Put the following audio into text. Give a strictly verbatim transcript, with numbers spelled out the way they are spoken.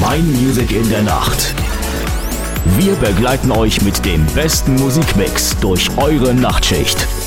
My Music in der Nacht. Wir begleiten euch mit dem besten Musikmix durch eure Nachtschicht.